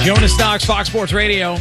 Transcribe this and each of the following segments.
Jonas Knox, Fox Sports Radio.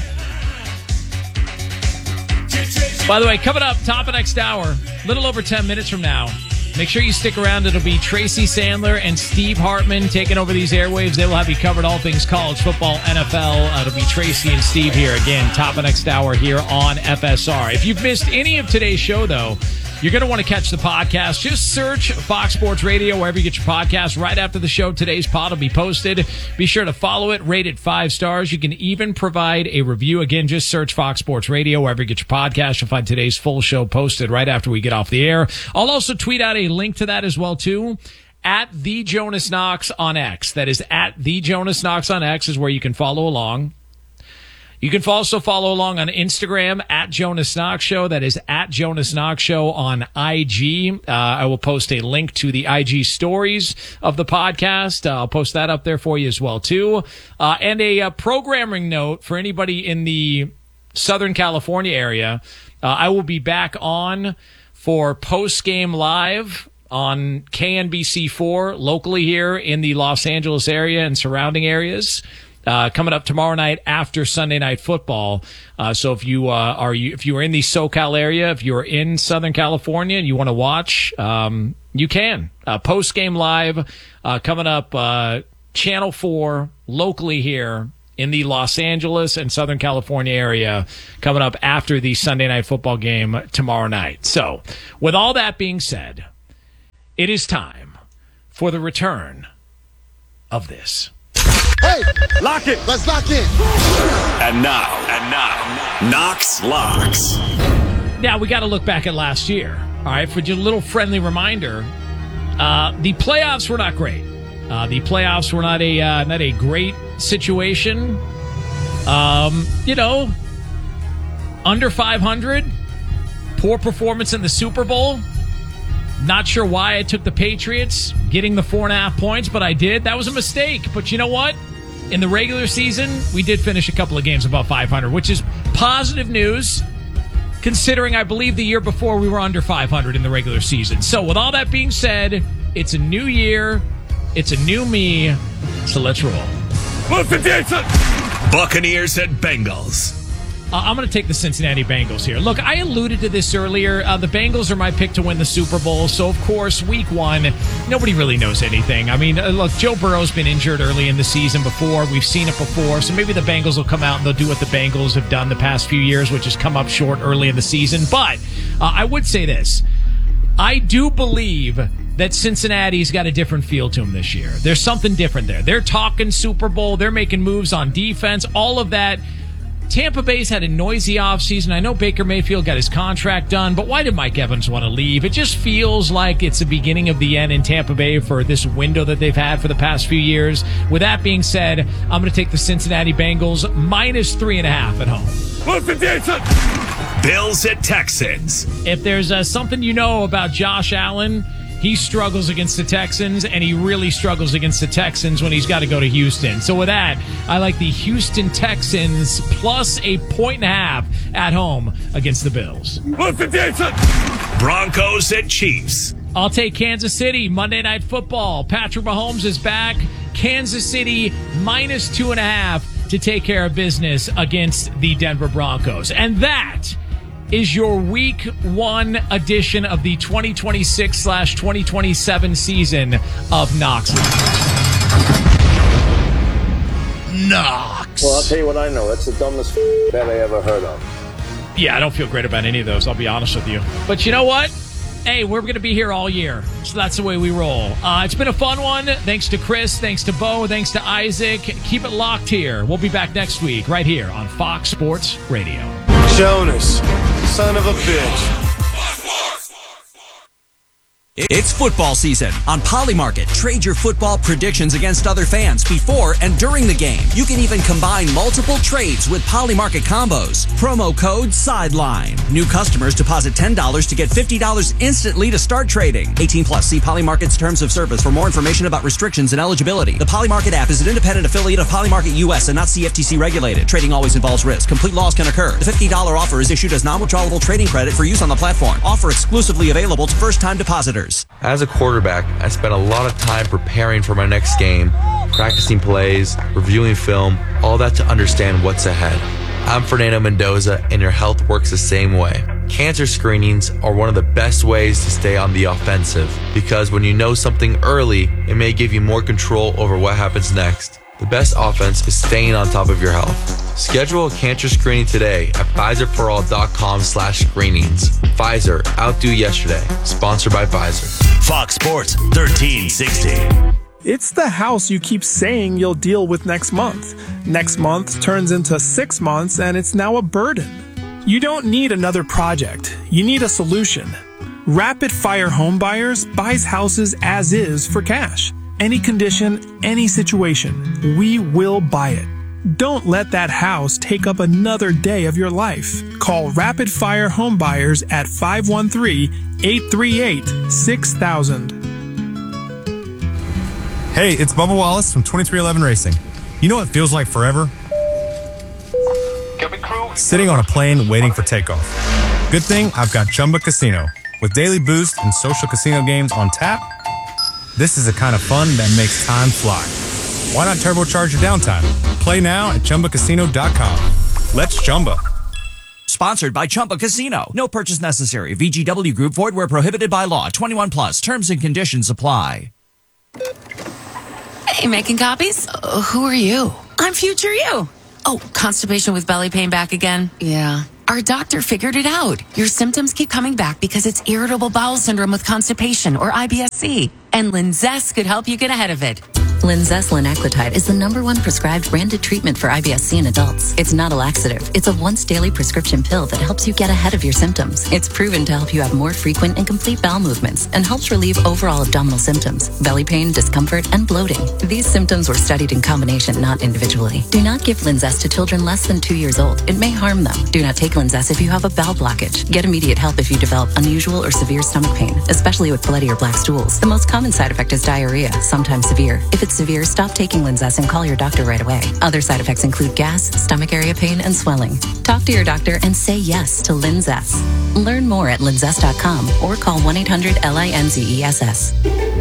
By the way, coming up, top of next hour, a little over 10 minutes from now. Make sure you stick around. It'll be Tracy Sandler and Steve Hartman taking over these airwaves. They will have you covered all things college football, NFL. It'll be Tracy and Steve here again, top of next hour here on FSR. If you've missed any of today's show, though, you're going to want to catch the podcast. Just search Fox Sports Radio wherever you get your podcast. Right after the show, today's pod will be posted. Be sure to follow it, rate it 5 stars. You can even provide a review. Again, just search Fox Sports Radio wherever you get your podcast. You'll find today's full show posted right after we get off the air. I'll also tweet out a link to that as well, too. At The Jonas Knox on X. That is at The Jonas Knox on X is where you can follow along. You can also follow along on Instagram at Jonas Knox Show. That is at Jonas Knox Show on IG. I will post a link to the IG stories of the podcast. I'll post that up there for you as well, too. And a programming note for anybody in the Southern California area. I will be back on for post-game live on KNBC4 locally here in the Los Angeles area and surrounding areas. Coming up tomorrow night after Sunday Night Football. So if you are in the SoCal area, if you're in Southern California and you want to watch, you can. Post game live coming up, Channel 4 locally here in the Los Angeles and Southern California area, coming up after the Sunday Night Football game tomorrow night. So with all that being said, it is time for the return of this. Hey, lock it. Let's lock in. And now, Knox Locks. Now, we got to look back at last year. All right, for just a little friendly reminder, the playoffs were not great. The playoffs were not a great situation. Under 500, poor performance in the Super Bowl. Not sure why I took the Patriots getting the 4.5 points, but I did. That was a mistake. But you know what? In the regular season, we did finish a couple of games above 500, which is positive news, considering I believe the year before we were under 500 in the regular season. So with all that being said, it's a new year. It's a new me. So let's roll. Buccaneers and Bengals. I'm going to take the Cincinnati Bengals here. Look, I alluded to this earlier. The Bengals are my pick to win the Super Bowl. So, of course, week 1, nobody really knows anything. I mean, look, Joe Burrow's been injured early in the season before. We've seen it before. So maybe the Bengals will come out and they'll do what the Bengals have done the past few years, which is come up short early in the season. But I would say this. I do believe that Cincinnati's got a different feel to them this year. There's something different there. They're talking Super Bowl. They're making moves on defense. All of that. Tampa Bay's had a noisy offseason. I know Baker Mayfield got his contract done, but why did Mike Evans want to leave? It just feels like it's the beginning of the end in Tampa Bay for this window that they've had for the past few years. With that being said, I'm going to take the Cincinnati Bengals minus 3.5 at home. Bills at Texans. If there's something you know about Josh Allen, he struggles against the Texans, and he really struggles against the Texans when he's got to go to Houston. So with that, I like the Houston Texans plus 1.5 at home against the Bills. Broncos at Chiefs. I'll take Kansas City. Monday Night Football. Patrick Mahomes is back. Kansas City minus 2.5 to take care of business against the Denver Broncos. And that is your Week 1 edition of the 2026/2027 season of Knox. Knox. Well, I'll tell you what I know. That's the dumbest bet I ever heard of. Yeah, I don't feel great about any of those, I'll be honest with you. But you know what? Hey, we're going to be here all year, so that's the way we roll. It's been a fun one. Thanks to Chris, thanks to Bo, thanks to Isaac. Keep it locked here. We'll be back next week right here on Fox Sports Radio. Jonas, son of a bitch. It's football season. On Polymarket, trade your football predictions against other fans before and during the game. You can even combine multiple trades with Polymarket combos. Promo code SIDELINE. New customers deposit $10 to get $50 instantly to start trading. 18 plus. See Polymarket's terms of service for more information about restrictions and eligibility. The Polymarket app is an independent affiliate of Polymarket US and not CFTC regulated. Trading always involves risk. Complete loss can occur. The $50 offer is issued as non-withdrawable trading credit for use on the platform. Offer exclusively available to first-time depositors. As a quarterback, I spent a lot of time preparing for my next game, practicing plays, reviewing film, all that to understand what's ahead. I'm Fernando Mendoza, and your health works the same way. Cancer screenings are one of the best ways to stay on the offensive, because when you know something early, it may give you more control over what happens next. The best offense is staying on top of your health. Schedule a cancer screening today at PfizerForAll.com/screenings. Pfizer, outdo yesterday. Sponsored by Pfizer. Fox Sports 1360. It's the house you keep saying you'll deal with next month. Next month turns into 6 months and it's now a burden. You don't need another project. You need a solution. Rapid Fire Home Buyers buys houses as is for cash. Any condition, any situation, we will buy it. Don't let that house take up another day of your life. Call Rapid Fire Home Buyers at 513-838-6000. Hey, it's Bubba Wallace from 2311 Racing. You know what feels like forever? Sitting on a plane waiting for takeoff. Good thing I've got Chumba Casino. With daily boost and social casino games on tap, this is the kind of fun that makes time fly. Why not turbocharge your downtime? Play now at ChumbaCasino.com. Let's Chumba. Sponsored by Chumba Casino. No purchase necessary. VGW Group. Void where prohibited by law. 21 plus. Terms and conditions apply. Hey, making copies? Who are you? I'm future you. Oh, constipation with belly pain back again? Yeah. Our doctor figured it out. Your symptoms keep coming back because it's irritable bowel syndrome with constipation, or IBS-C. And Linzess could help you get ahead of it. Linzess linaclotide is the #1 prescribed branded treatment for IBS-C in adults. It's not a laxative. It's a once-daily prescription pill that helps you get ahead of your symptoms. It's proven to help you have more frequent and complete bowel movements and helps relieve overall abdominal symptoms, belly pain, discomfort, and bloating. These symptoms were studied in combination, not individually. Do not give Linzess to children less than 2 years old. It may harm them. Do not take Linzess if you have a bowel blockage. Get immediate help if you develop unusual or severe stomach pain, especially with bloody or black stools. The most common side effect is diarrhea, sometimes severe. If it's severe, stop taking Linzess and call your doctor right away. Other side effects include gas, stomach area pain, and swelling. Talk to your doctor and say yes to Linzess. Learn more at linzess.com or call 1-800-LINZESS.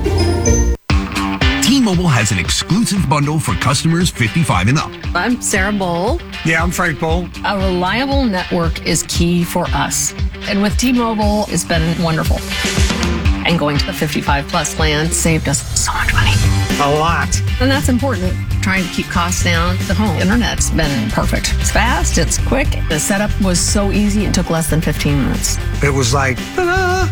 T-Mobile has an exclusive bundle for customers 55 and up. I'm Sarah Bowl. Yeah, I'm Frank Bowl. A reliable network is key for us. And with T-Mobile, it's been wonderful. And going to the 55 plus plan saved us so much money. A lot. And that's important. Trying to keep costs down. The home internet's been perfect. It's fast, it's quick. The setup was so easy, it took less than 15 minutes. It was like, ta-da!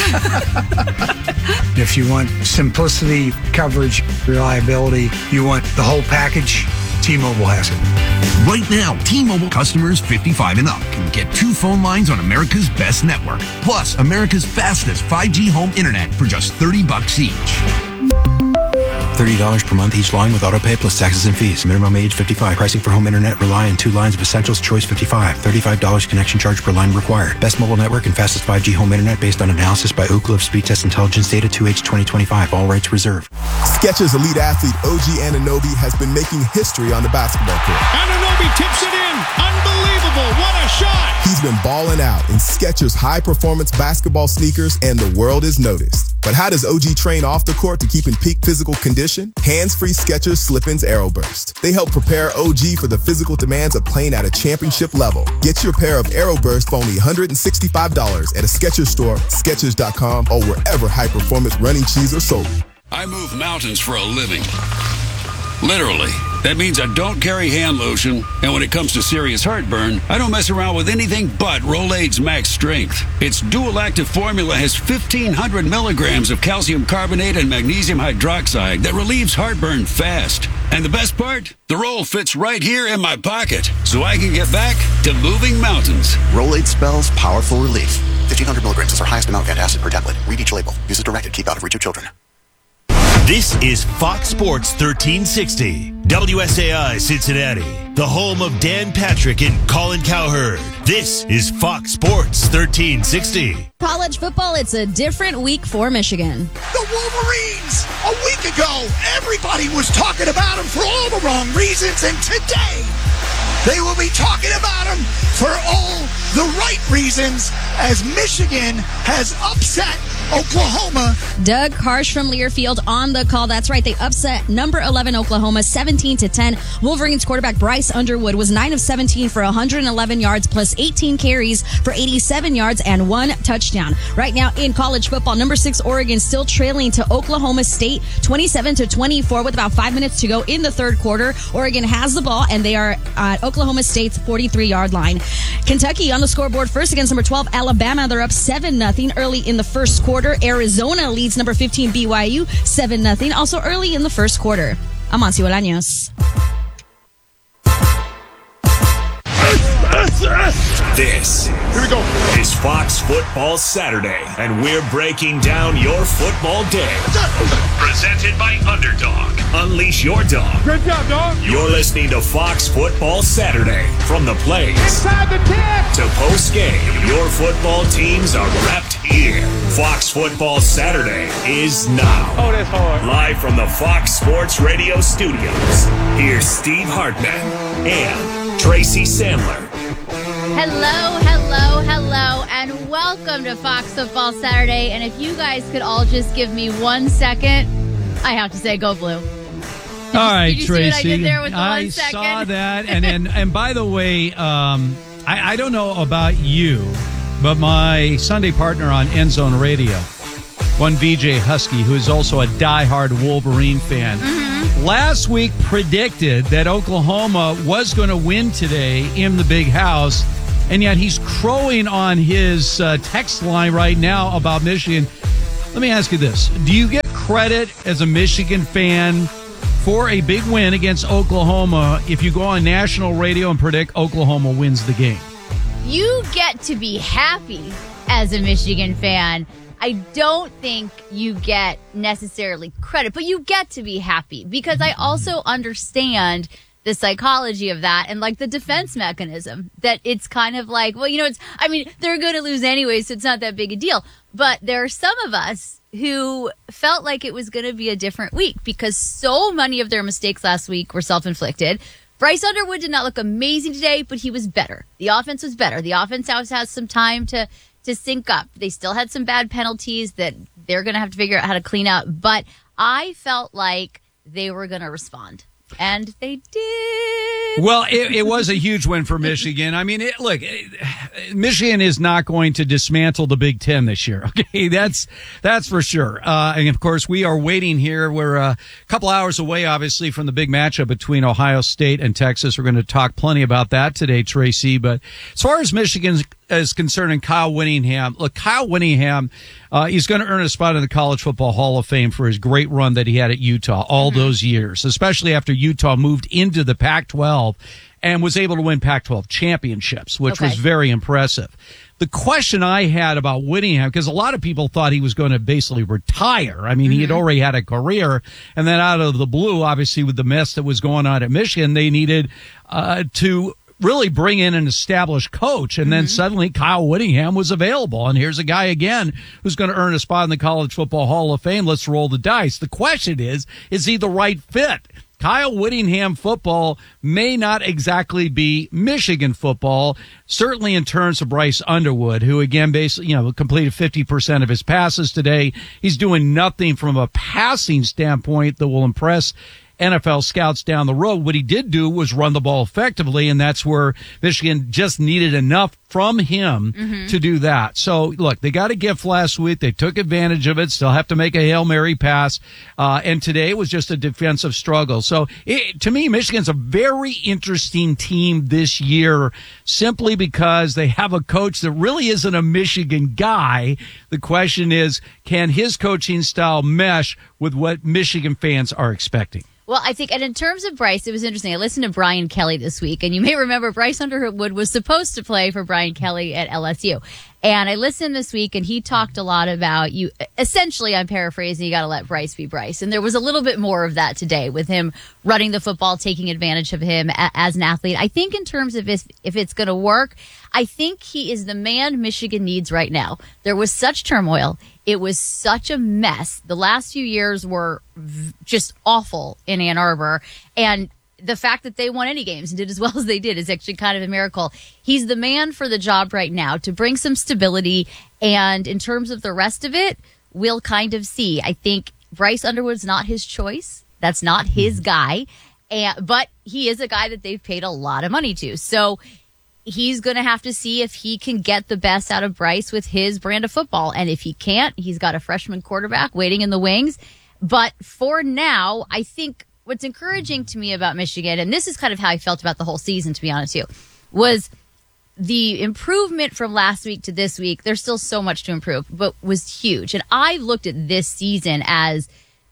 If you want simplicity, coverage, reliability, you want the whole package, T-Mobile has it. Right now, T-Mobile customers 55 and up can get 2 phone lines on America's best network, plus America's fastest 5G home internet for just $30 each. $30 per month each line with autopay plus taxes and fees. Minimum age 55. Pricing for home internet rely on 2 lines of essentials. Choice 55. $35 connection charge per line required. Best mobile network and fastest 5G home internet based on analysis by Ookla of Speed Test Intelligence data 2H 2025. All rights reserved. Skechers elite athlete OG Anunoby has been making history on the basketball court. Anunoby tips it in. Unbelievable. What a shot. He's been balling out in Skechers high-performance basketball sneakers, and the world is noticed. But how does OG train off the court to keep in peak physical condition? Hands-free Skechers Slip-ins Aeroburst. They help prepare OG for the physical demands of playing at a championship level. Get your pair of Aeroburst for only $165 at a Skechers store, Skechers.com, or wherever high-performance running shoes are sold. I move mountains for a living. Literally. That means I don't carry hand lotion, and when it comes to serious heartburn, I don't mess around with anything but Rolaids Max Strength. Its dual-active formula has 1,500 milligrams of calcium carbonate and magnesium hydroxide that relieves heartburn fast. And the best part? The roll fits right here in my pocket, so I can get back to moving mountains. Rolaids spells powerful relief. 1,500 milligrams is our highest amount of antacid per tablet. Read each label. Use as directed. Keep out of reach of children. This is Fox Sports 1360, WSAI Cincinnati, the home of Dan Patrick and Colin Cowherd. This is Fox Sports 1360. College football, it's a different week for Michigan. The Wolverines! A week ago, everybody was talking about them for all the wrong reasons, and today, They will be talking about him for all the right reasons as Michigan has upset Oklahoma. Doug Harsh from Learfield on the call. That's right. They upset number 11 Oklahoma 17-10. Wolverines quarterback Bryce Underwood was 9 of 17 for 111 yards plus 18 carries for 87 yards and 1 touchdown. Right now in college football, number 6 Oregon still trailing to Oklahoma State 27-24 with about 5 minutes to go in the third quarter. Oregon has the ball and they are at Oklahoma State's 43-yard line. Kentucky on the scoreboard first against number 12 Alabama. They're up 7-0 early in the first quarter. Arizona leads number 15 BYU 7-0 also early in the first quarter. Amancio Bolaños. This is Fox Football Saturday, and we're breaking down your football day. Presented by Underdog. Unleash your dog. Good job, dog. You're listening to Fox Football Saturday. From the plays Inside the 10 to post-game, your football teams are wrapped here. Fox Football Saturday is now. Oh, that's hard. Live from the Fox Sports Radio studios, here's Steve Hartman and Tracy Sandler. Hello, and welcome to Fox Football Saturday. And if you guys could all just give me 1 second, I have to say, go blue. All right, did you Tracy. See what I did there with the 1 second? saw that, and by the way, I don't know about you, but my Sunday partner on End Zone Radio, one VJ Husky, who is also a diehard Wolverine fan, last week predicted that Oklahoma was going to win today in the Big House, and yet he's crowing on his text line right now about Michigan. Let me ask you this. Do you get credit as a Michigan fan for a big win against Oklahoma if you go on national radio and predict Oklahoma wins the game? You get to be happy as a Michigan fan. I don't think you get necessarily credit, but you get to be happy because I also understand the psychology of that and like the defense mechanism that it's kind of like, well, they're going to lose anyway, so it's not that big a deal. But there are some of us who felt like it was going to be a different week because so many of their mistakes last week were self-inflicted. Bryce Underwood did not look amazing today, but he was better. The offense was better. The offense has some time to sync up. They still had some bad penalties that they're going to have to figure out how to clean up. But I felt like they were going to respond. And they did. Well, it was a huge win for Michigan. I mean, Michigan is not going to dismantle the Big Ten this year. Okay, that's for sure. And of course, we are waiting here. We're a couple hours away, obviously, from the big matchup between Ohio State and Texas. We're going to talk plenty about that today, Tracy. But as far as Michigan is concerned and Kyle Whittingham, look, Kyle Whittingham, he's going to earn a spot in the College Football Hall of Fame for his great run that he had at Utah all those years, especially after Utah moved into the Pac-12 and was able to win Pac-12 championships, which was very impressive. The question I had about Whittingham, because a lot of people thought he was going to basically retire. I mean, he had already had a career, and then out of the blue, obviously with the mess that was going on at Michigan, they needed to really bring in an established coach, and then suddenly Kyle Whittingham was available, and here's a guy again who's going to earn a spot in the College Football Hall of Fame. Let's roll the dice. The question is he the right fit? Kyle Whittingham football may not exactly be Michigan football, certainly in terms of Bryce Underwood, who again basically, completed 50% of his passes today. He's doing nothing from a passing standpoint that will impress NFL scouts down the road. What he did do was run the ball effectively, and that's where Michigan just needed enough from him to do that. So, look, they got a gift last week. They took advantage of it, still have to make a Hail Mary pass, and today was just a defensive struggle. So, to me, Michigan's a very interesting team this year simply because they have a coach that really isn't a Michigan guy. The question is, can his coaching style mesh with what Michigan fans are expecting? Well, I think, and in terms of Bryce, it was interesting. I listened to Brian Kelly this week, and you may remember Bryce Underwood was supposed to play for Brian Kelly at LSU. And I listened this week, and he talked a lot about you. Essentially, I'm paraphrasing, you got to let Bryce be Bryce. And there was a little bit more of that today with him running the football, taking advantage of him as an athlete. I think in terms of if it's going to work, I think he is the man Michigan needs right now. There was such turmoil. It was such a mess. The last few years were just awful in Ann Arbor. And the fact that they won any games and did as well as they did is actually kind of a miracle. He's the man for the job right now to bring some stability. And in terms of the rest of it, we'll kind of see. I think Bryce Underwood's not his choice. That's not his guy. But he is a guy that they've paid a lot of money to. So he's going to have to see if he can get the best out of Bryce with his brand of football. And if he can't, he's got a freshman quarterback waiting in the wings. But for now, I think what's encouraging to me about Michigan, and this is kind of how I felt about the whole season, to be honest with you, was the improvement from last week to this week. There's still so much to improve, but was huge. And I looked at this season as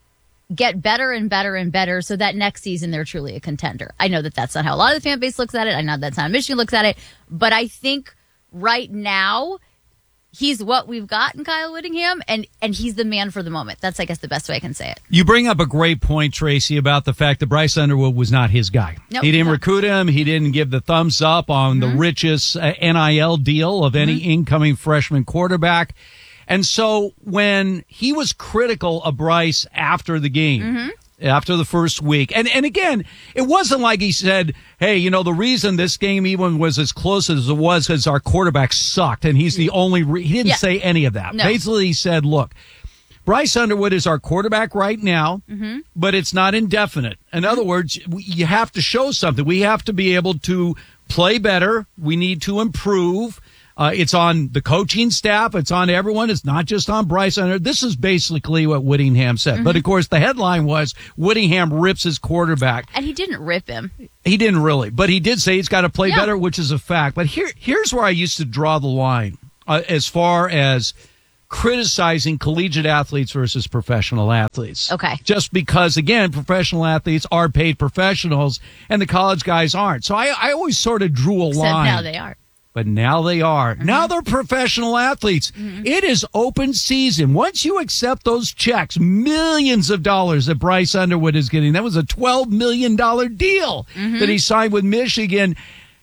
get better and better and better so that next season they're truly a contender. I know that that's not how a lot of the fan base looks at it. I know that's how Michigan looks at it. But I think right now he's what we've got in Kyle Whittingham, and he's the man for the moment. That's, I guess, the best way I can say it. You bring up a great point, Tracy, about the fact that Bryce Underwood was not his guy. Nope, he didn't recruit him. He didn't give the thumbs up on the richest NIL deal of any incoming freshman quarterback. And so when he was critical of Bryce after the game, after the first week, and again, it wasn't like he said, hey, you know, the reason this game even was as close as it was because our quarterback sucked, and he's the only he didn't say any of that. No. Basically, he said, look, Bryce Underwood is our quarterback right now, but it's not indefinite. In other words, you have to show something. We have to be able to play better. We need to improve. It's on the coaching staff. It's on everyone. It's not just on Bryce Underwood. This is basically what Whittingham said. But, of course, the headline was Whittingham rips his quarterback. And he didn't rip him. He didn't really. But he did say he's got to play better, which is a fact. But here's where I used to draw the line as far as criticizing collegiate athletes versus professional athletes. Okay. Just because, again, professional athletes are paid professionals and the college guys aren't. So I always sort of drew a line. Except now they are. But now they are. Now they're professional athletes. It is open season. Once you accept those checks, millions of dollars that Bryce Underwood is getting, that was a $12 million deal that he signed with Michigan.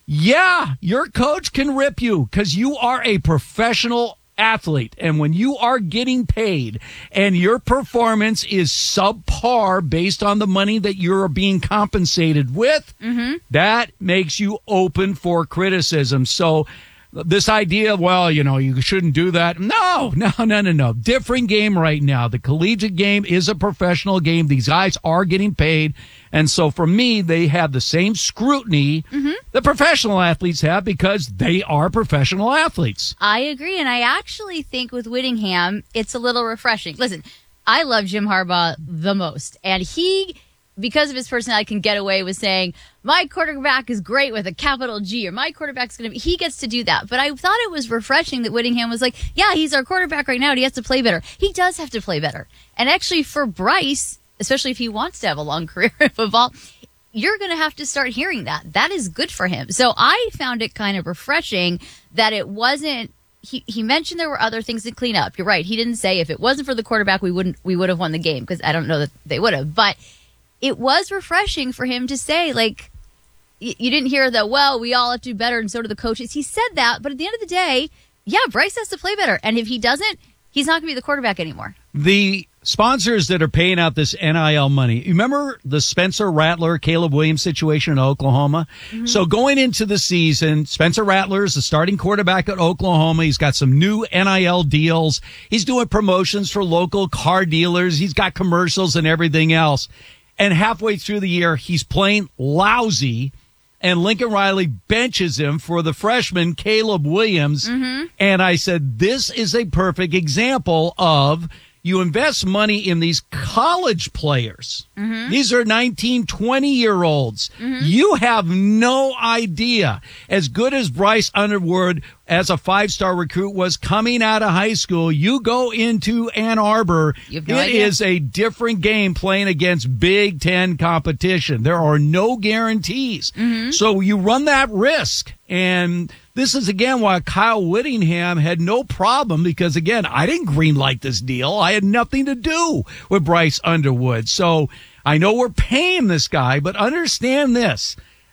Yeah, your coach can rip you because you are a professional athlete. And when you are getting paid and your performance is subpar based on the money that you're being compensated with, that makes you open for criticism. So this idea of, well, you know, you shouldn't do that. No. Different game right now. The collegiate game is a professional game. These guys are getting paid. And so for me, they have the same scrutiny the professional athletes have because they are professional athletes. I agree. And I actually think with Whittingham, it's a little refreshing. Listen, I love Jim Harbaugh the most. And he, because of his personality, can get away with saying, my quarterback is great with a capital G, or my quarterback's going to be, he gets to do that. But I thought it was refreshing that Whittingham was like, yeah, he's our quarterback right now, and he has to play better. He does have to play better. And actually for Bryce, especially if he wants to have a long career in football, you're going to have to start hearing that. That is good for him. So I found it kind of refreshing that it wasn't, he mentioned there were other things to clean up. You're right. He didn't say if it wasn't for the quarterback, we would have won the game, because I don't know that they would have. But it was refreshing for him to say, like, you didn't hear that, well, we all have to do better and so do the coaches. He said that, but at the end of the day, yeah, Bryce has to play better. And if he doesn't, he's not going to be the quarterback anymore. The sponsors that are paying out this NIL money, you remember the Spencer Rattler, Caleb Williams situation in Oklahoma? So going into the season, Spencer Rattler is the starting quarterback at Oklahoma. He's got some new NIL deals. He's doing promotions for local car dealers. He's got commercials and everything else. And halfway through the year, he's playing lousy, and Lincoln Riley benches him for the freshman Caleb Williams. And I said, this is a perfect example of you invest money in these college players. These are 19, 20-year-olds. You have no idea. As good as Bryce Underwood as a 5-star recruit was coming out of high school, you go into Ann Arbor, it is a different game playing against Big Ten competition. There are no guarantees. So you run that risk. And this is, again, why Kyle Whittingham had no problem, because, again, I didn't greenlight this deal. I had nothing to do with Bryce Underwood. So I know we're paying this guy, but understand this.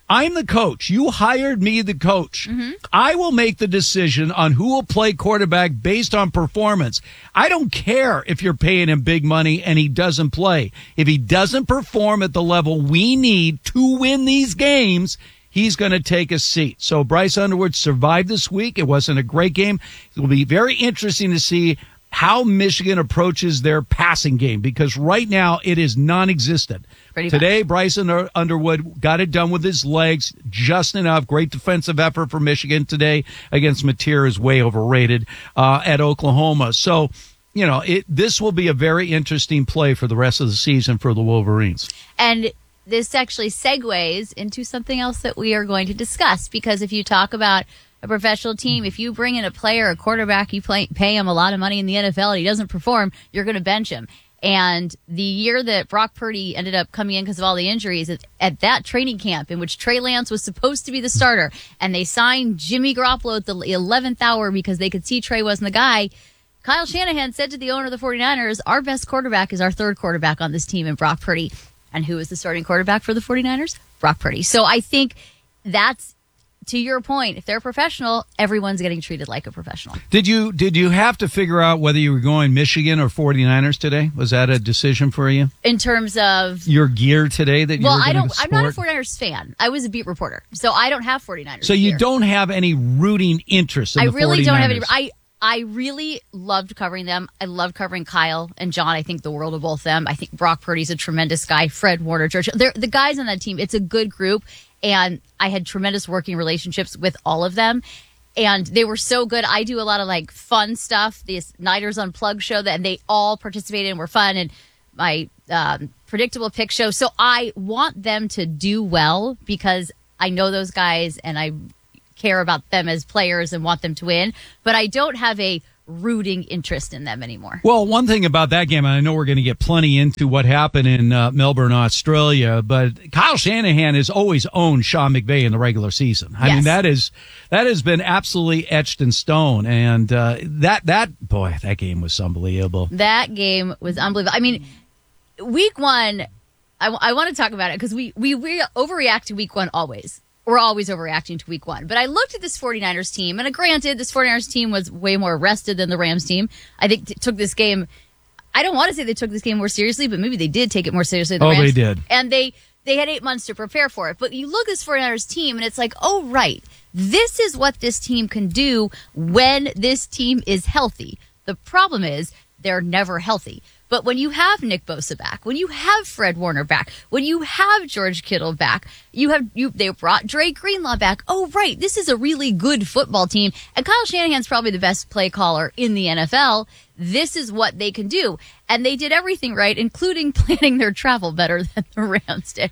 I'm the coach. You hired me, the coach. I will make the decision on who will play quarterback based on performance. I don't care if you're paying him big money and he doesn't play. If he doesn't perform at the level we need to win these games, he's going to take a seat. So Bryce Underwood survived this week. It wasn't a great game. It will be very interesting to see how Michigan approaches their passing game, because right now it is non-existent. Today, Bryson Underwood got it done with his legs just enough. Great defensive effort for Michigan today against Mateer, is way overrated at Oklahoma. So, this will be a very interesting play for the rest of the season for the Wolverines. And this actually segues into something else that we are going to discuss, because if you talk about a professional team, if you bring in a player, a quarterback, you pay him a lot of money in the NFL and he doesn't perform, you're going to bench him. And the year that Brock Purdy ended up coming in because of all the injuries, at that training camp in which Trey Lance was supposed to be the starter, and they signed Jimmy Garoppolo at the 11th hour because they could see Trey wasn't the guy, Kyle Shanahan said to the owner of the 49ers, our best quarterback is our third quarterback on this team in Brock Purdy. And who is the starting quarterback for the 49ers? Brock Purdy. So I think that's, to your point, if they're professional, everyone's getting treated like a professional. Did you have to figure out whether you were going Michigan or 49ers today? Was that a decision for you? In terms of your gear today that you were going to sport? I'm not a 49ers fan. I was a beat reporter, so I don't have 49ers So you don't have any rooting interest in the 49ers? I really don't have any. I really loved covering them. I loved covering Kyle and John. I think the world of both of them. I think Brock Purdy's a tremendous guy. Fred Warner, George. They're the guys on that team. It's a good group. And I had tremendous working relationships with all of them. And they were so good. I do a lot of fun stuff. This Niners Unplugged show and they all participated and were fun. And my predictable pick show. So I want them to do well because I know those guys and I care about them as players and want them to win. But I don't have a rooting interest in them anymore. Well, one thing about that game, and I know we're going to get plenty into what happened in Melbourne, Australia, but Kyle Shanahan has always owned Sean McVay in the regular season. I mean, that has been absolutely etched in stone. And that game was unbelievable. That game was unbelievable. I mean, week one, I want to talk about it because we overreact to week one always. We're always overreacting to week one. But I looked at this 49ers team, and granted, this 49ers team was way more rested than the Rams team. I think took this game, I don't want to say they took this game more seriously, but maybe they did take it more seriously than the Rams. They did. And they had 8 months to prepare for it. But you look at this 49ers team, and it's like, oh, right, this is what this team can do when this team is healthy. The problem is they're never healthy. But when you have Nick Bosa back, when you have Fred Warner back, when you have George Kittle back, they brought Dre Greenlaw back. Oh, right, this is a really good football team. And Kyle Shanahan's probably the best play caller in the NFL. This is what they can do. And they did everything right, including planning their travel better than the Rams did.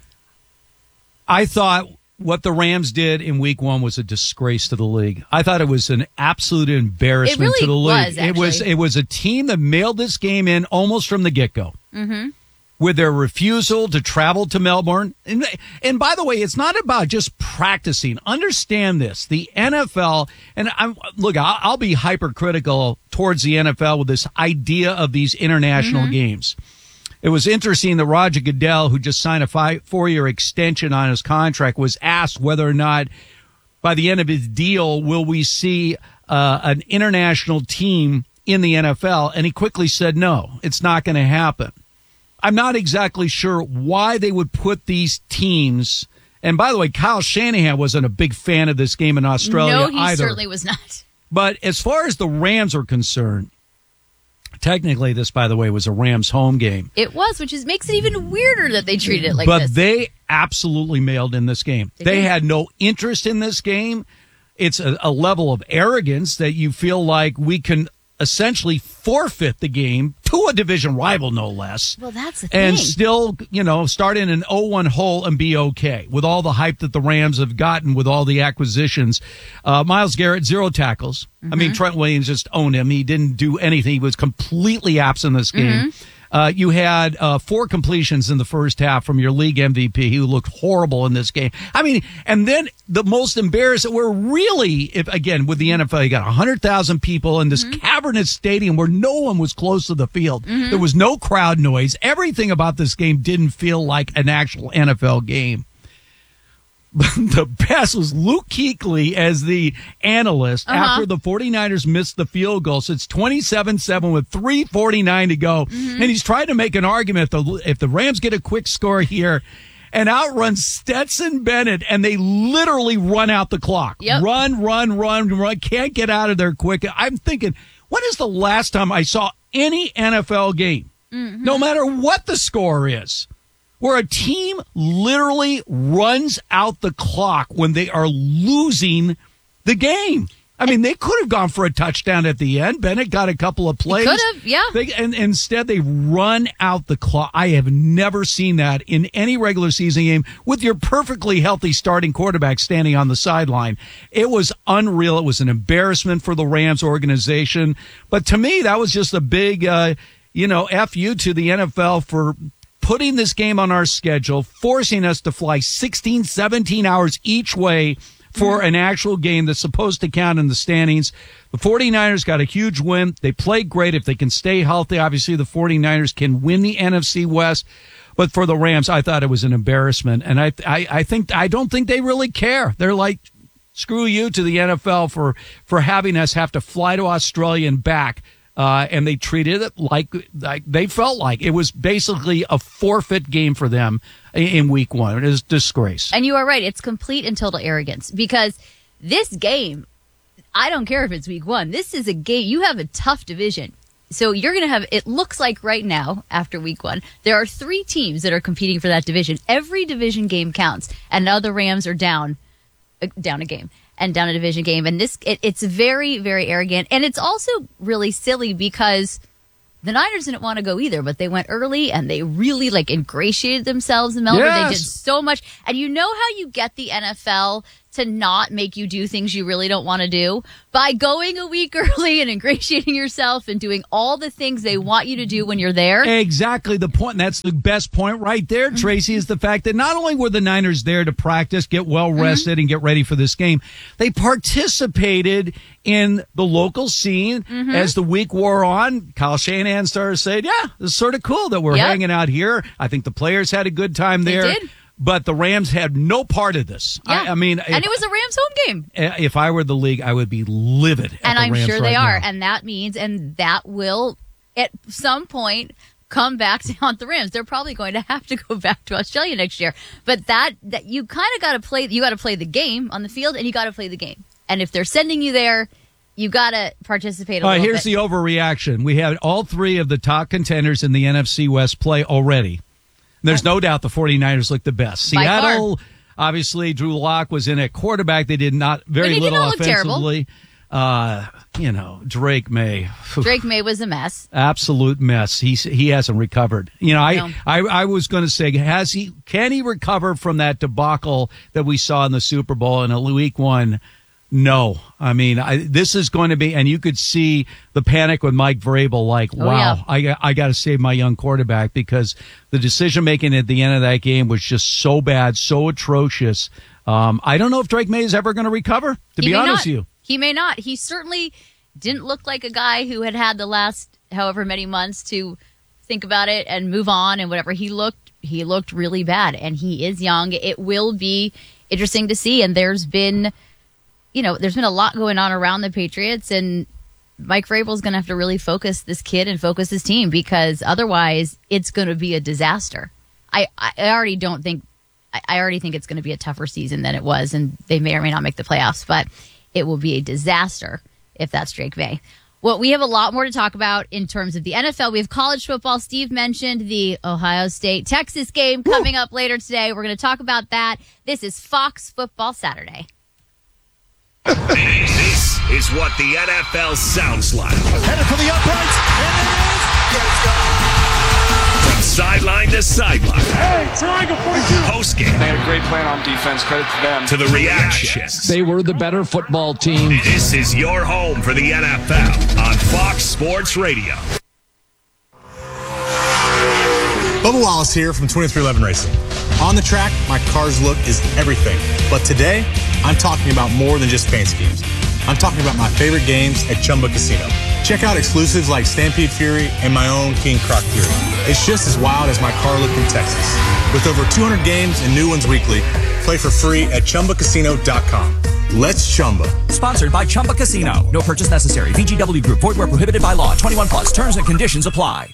I thought what the Rams did in week one was a disgrace to the league. I thought it was an absolute embarrassment to the league. It was a team that mailed this game in almost from the get-go. Mm-hmm. With their refusal to travel to Melbourne. And by the way, it's not about just practicing. Understand this. The NFL, and I'll be hypercritical towards the NFL with this idea of these international games. It was interesting that Roger Goodell, who just signed a 4-year extension on his contract, was asked whether or not by the end of his deal will we see an international team in the NFL, and he quickly said no, it's not going to happen. I'm not exactly sure why they would put these teams, and by the way, Kyle Shanahan wasn't a big fan of this game in Australia either. No, he certainly was not. But as far as the Rams are concerned, technically, this, by the way, was a Rams home game. It was, which makes it even weirder that they treated it like this. But they absolutely mailed in this game. They had no interest in this game. It's a level of arrogance that you feel like we can essentially forfeit the game to a division rival, no less. Well, that's the thing. And still, start in an 0-1 hole and be okay with all the hype that the Rams have gotten with all the acquisitions. Myles Garrett, 0 tackles. Mm-hmm. I mean, Trent Williams just owned him. He didn't do anything. He was completely absent in this game. Mm-hmm. You had 4 completions in the first half from your league MVP, who looked horrible in this game. I mean, and then the most embarrassing, we're really, with the NFL, you got 100,000 people in this cavernous stadium where no one was close to the field. Mm-hmm. There was no crowd noise. Everything about this game didn't feel like an actual NFL game. the best was Luke Kuechly as the analyst after the 49ers missed the field goal. So it's 27-7 with 3:49 to go. And he's trying to make an argument if the Rams get a quick score here and outrun Stetson Bennett, and they literally run out the clock. Yep. Run. Can't get out of there quick. I'm thinking, when is the last time I saw any NFL game, no matter what the score is, where a team literally runs out the clock when they are losing the game? I mean, they could have gone for a touchdown at the end. Bennett got a couple of plays. Could have, yeah. And instead, they run out the clock. I have never seen that in any regular season game with your perfectly healthy starting quarterback standing on the sideline. It was unreal. It was an embarrassment for the Rams organization. But to me, that was just a big, F you to the NFL for putting this game on our schedule, forcing us to fly 16, 17 hours each way for an actual game that's supposed to count in the standings. The 49ers got a huge win. They played great. If they can stay healthy, obviously the 49ers can win the NFC West. But for the Rams, I thought it was an embarrassment. And I don't think they really care. They're like, screw you to the NFL for having us have to fly to Australia and back. And they treated it like they felt like it was basically a forfeit game for them in week one. It is a disgrace. And you are right. It's complete and total arrogance, because this game, I don't care if it's week one. This is a game. You have a tough division. So you're going to have, it looks like right now, after week one, there are 3 teams that are competing for that division. Every division game counts. And now the Rams are down a game. And down a division game. And it's very, very arrogant. And it's also really silly because the Niners didn't want to go either, but they went early and they really ingratiated themselves in Melbourne. Yes. They did so much. And you know how you get the NFL to not make you do things you really don't want to do? By going a week early and ingratiating yourself and doing all the things they want you to do when you're there. Exactly the point. And that's the best point right there, Tracy, is the fact that not only were the Niners there to practice, get well rested, and get ready for this game, they participated in the local scene as the week wore on. Kyle Shanahan started saying, yeah, it's sort of cool that we're hanging out here. I think the players had a good time there. They did. But the Rams had no part of this. Yeah. I mean, and it was a Rams home game. If I were the league, I would be livid at And the I'm Rams sure right they are. now. And that means, and that will at some point come back to haunt the Rams. They're probably going to have to go back to Australia next year. But that you kind of got to play. You got to play the game on the field, and you got to play the game. And if they're sending you there, you got to participate a little Here's bit. the overreaction. We had all 3 of the top contenders in the NFC West play already. There's no doubt the 49ers look the best. By Seattle, obviously, Drew Lock was in at quarterback. They did not very little offensively. Drake May. Drake May was a mess. Absolute mess. He hasn't recovered. I was going to say, can he recover from that debacle that we saw in the Super Bowl in week one? No. I mean, this is going to be, and you could see the panic with Mike Vrabel, wow, I got to save my young quarterback, because the decision-making at the end of that game was just so bad, so atrocious. I don't know if Drake May is ever going to recover, to be honest with you. He may not. He certainly didn't look like a guy who had the last however many months to think about it and move on and whatever. He looked really bad, and he is young. It will be interesting to see, and there's been a lot going on around the Patriots, and Mike Vrabel's going to have to really focus this kid and focus his team, because otherwise it's going to be a disaster. I already think it's going to be a tougher season than it was, and they may or may not make the playoffs, but it will be a disaster if that's Drake May. Well, we have a lot more to talk about in terms of the NFL. We have college football. Steve mentioned the Ohio State-Texas game coming up later today. We're going to talk about that. This is Fox Football Saturday. This is what the NFL sounds like. Headed for the uprights, and it is. From sideline to sideline. Hey, triangle 42. Postgame. They had a great plan on defense. Credit to them. To the reactions. They were the better football team. This is your home for the NFL on Fox Sports Radio. Bubba Wallace here from 2311 Racing. On the track, my car's look is everything. But today, I'm talking about more than just paint schemes. I'm talking about my favorite games at Chumba Casino. Check out exclusives like Stampede Fury and my own King Croc Fury. It's just as wild as my car look in Texas. With over 200 games and new ones weekly, Play for free at ChumbaCasino.com. Let's Chumba. Sponsored by Chumba Casino. No purchase necessary. VGW Group. Void where prohibited by law. 21 plus. Terms and conditions apply.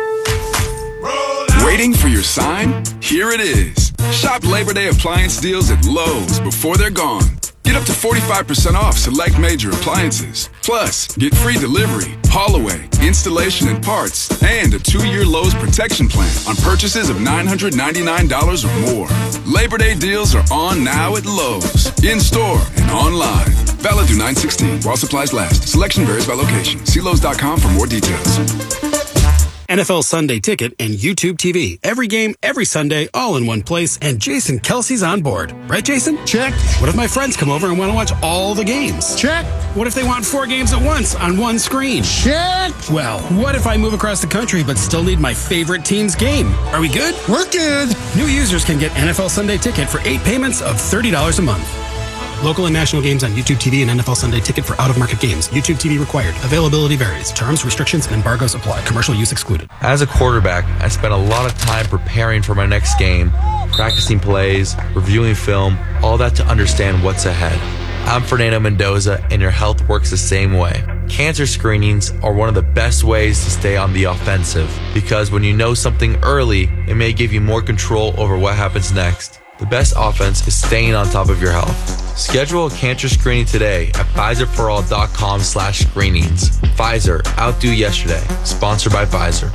Waiting for your sign? Here it is. Shop Labor Day appliance deals at Lowe's before they're gone. Get up to 45% off select major appliances. Plus, get free delivery, haul away, installation and parts, and a 2-year Lowe's protection plan on purchases of $999 or more. Labor Day deals are on now at Lowe's, in-store and online. Valid through 9/16 while supplies last. Selection varies by location. See Lowe's.com for more details. NFL Sunday Ticket and YouTube TV. Every game, every Sunday, all in one place, and Jason Kelsey's on board. Right, Jason? Check. What if my friends come over and want to watch all the games? Check. What if they want 4 games at once on one screen? Check. Well, what if I move across the country but still need my favorite team's game? Are we good? We're good. New users can get NFL Sunday Ticket for 8 payments of $30 a month. Local and national games on YouTube TV and NFL Sunday Ticket for out-of-market games. YouTube TV required. Availability varies. Terms, restrictions, and embargoes apply. Commercial use excluded. As a quarterback, I spent a lot of time preparing for my next game, practicing plays, reviewing film, all that to understand what's ahead. I'm Fernando Mendoza, and your health works the same way. Cancer screenings are one of the best ways to stay on the offensive, because when you know something early, it may give you more control over what happens next. The best offense is staying on top of your health. Schedule a cancer screening today at PfizerForAll.com/screenings. Pfizer, outdo yesterday. Sponsored by Pfizer.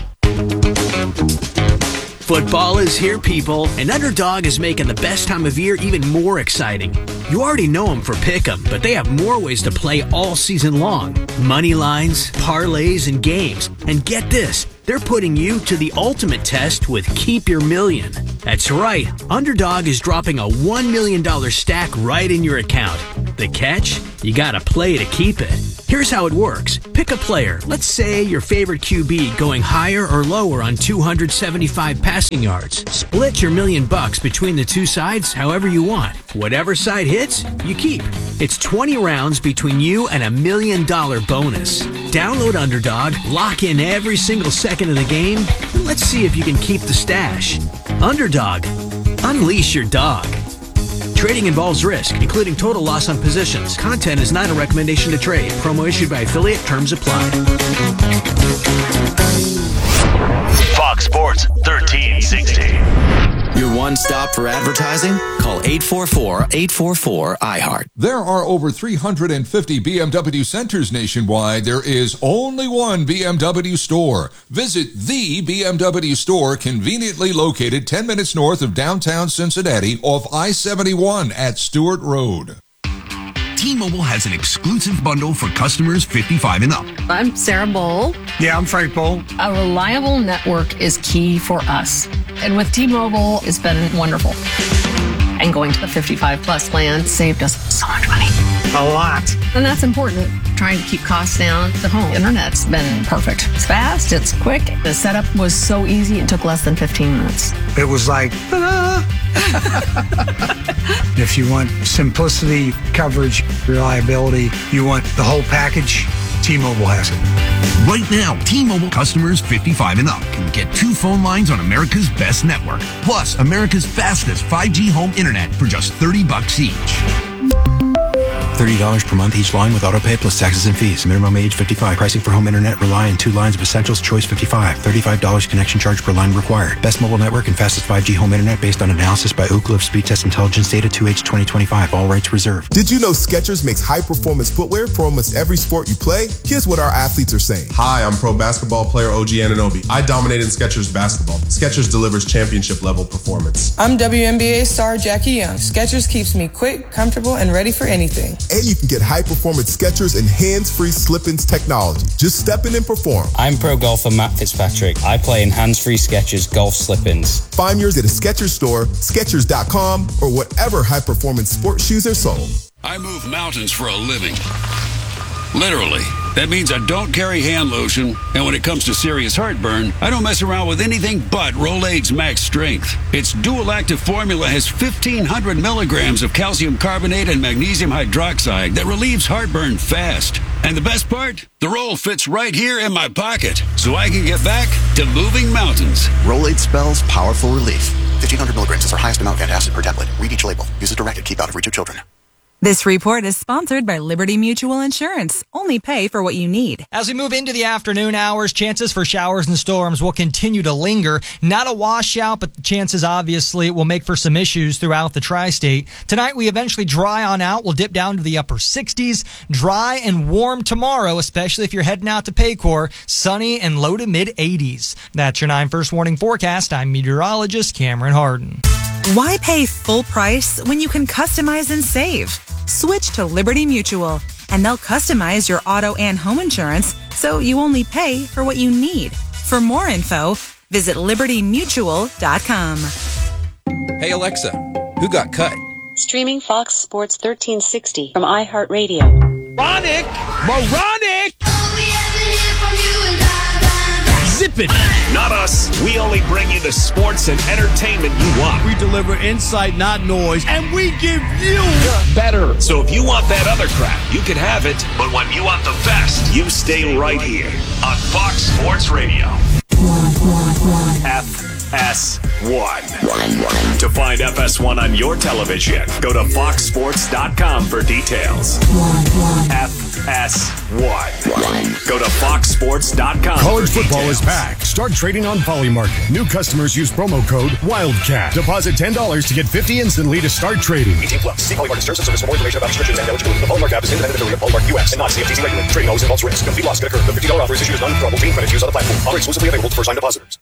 Football is here, people, and Underdog is making the best time of year even more exciting. You already know them for Pick'em, but they have more ways to play all season long. Money lines, parlays, and games. And get this, they're putting you to the ultimate test with Keep Your Million. That's right, Underdog is dropping a $1 million stack right in your account. The catch? You gotta play to keep it. Here's how it works. Pick a player. Let's say your favorite QB going higher or lower on 275 passing yards. Split your $1 million between the two sides however you want. Whatever side hits, you keep. It's 20 rounds between you and $1 million bonus. Download Underdog, lock in every single second of the game, and let's see if you can keep the stash. Underdog. Unleash your dog. Trading involves risk, including total loss on positions. Content is not a recommendation to trade. Promo issued by affiliate. Terms apply. Fox Sports 1360. Your one stop for advertising? Call 844-844-iHeart. There are over 350 BMW centers nationwide. There is only one BMW store. Visit the BMW store, conveniently located 10 minutes north of downtown Cincinnati off I-71 at Stewart Road. T-Mobile has an exclusive bundle for customers 55 and up. I'm Sarah Bowl. Yeah, I'm Frank Bowl. A reliable network is key for us. And with T-Mobile, it's been wonderful. And going to the 55 plus plan saved us so much money. A lot. And that's important. Trying to keep costs down. The home internet's been perfect. It's fast, it's quick. The setup was so easy, it took less than 15 minutes. It was like, ta-da! If you want simplicity, coverage, reliability, you want the whole package, T-Mobile has it. Right now, T-Mobile customers 55 and up can get 2 phone lines on America's best network, plus America's fastest 5G home internet for just $30 each. $30 per month each line with autopay plus taxes and fees. Minimum age 55. Pricing for home internet rely on 2 lines of Essentials. Choice 55. $35 connection charge per line required. Best mobile network and fastest 5G home internet based on analysis by Ookla of Speed Test Intelligence data 2H 2025. All rights reserved. Did you know Skechers makes high-performance footwear for almost every sport you play? Here's what our athletes are saying. Hi, I'm pro basketball player OG Anunoby. I dominated Skechers basketball. Skechers delivers championship-level performance. I'm WNBA star Jackie Young. Skechers keeps me quick, comfortable, and ready for anything. And you can get high-performance Skechers and hands-free slip-ins technology. Just step in and perform. I'm pro golfer Matt Fitzpatrick. I play in hands-free Skechers golf slip-ins. Find yours at a Skechers store, Skechers.com, or whatever high-performance sports shoes are sold. I move mountains for a living. Literally. That means I don't carry hand lotion, and when it comes to serious heartburn, I don't mess around with anything but Rolaids Max Strength. Its dual-active formula has 1,500 milligrams of calcium carbonate and magnesium hydroxide that relieves heartburn fast. And the best part? The roll fits right here in my pocket, so I can get back to moving mountains. Rolaids spells powerful relief. 1,500 milligrams is our highest amount of antacid per tablet. Read each label. Use as directed. Keep out of reach of children. This report is sponsored by Liberty Mutual Insurance. Only pay for what you need. As we move into the afternoon hours, chances for showers and storms will continue to linger. Not a washout, but the chances obviously will make for some issues throughout the tri-state. Tonight we eventually dry on out. We'll dip down to the upper 60s. Dry and warm tomorrow, especially if you're heading out to Paycor. Sunny and low to mid 80s. That's your 9 First Warning forecast. I'm meteorologist Cameron Harden. Why pay full price when you can customize and save? Switch to Liberty Mutual, and they'll customize your auto and home insurance so you only pay for what you need. For more info, visit libertymutual.com. Hey Alexa, who got cut? Streaming Fox Sports 1360 from iHeartRadio. Moronic! Zip it! Not us. We only bring you the sports and entertainment you want. We deliver insight, not noise, and we give you better. So if you want that other crap, you can have it. But when you want the best, you stay right here on Fox Sports Radio. FS1. To find FS1 on your television, go to foxsports.com for details. FS1. Go to foxsports.com. College football is back. Start trading on Polymarket. New customers use promo code WILDCAT. Deposit $10 to get $50 instantly to start trading. 18+. See Polymarket terms and service for more information about restrictions and eligibility. The Polymarket app is independent affiliate of Polymarket US and not CFTC regulated. Trading always involves risk. Complete loss could occur. The $50 offer is issued as non-withdrawable team credits used on the platform. Offer exclusively available to first-time depositors.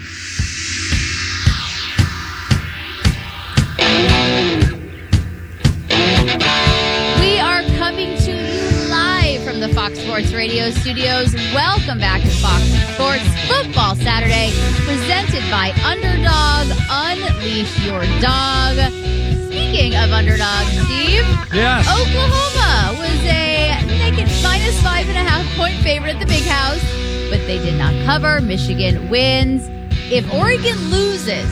We are coming to you live from the Fox Sports Radio studios. Welcome back to Fox Sports Football Saturday, presented by Underdog. Unleash your dog. Speaking of Underdog, Steve, yes. Oklahoma was a naked minus 5.5 point favorite at the Big House, but they did not cover. Michigan wins. If Oregon loses,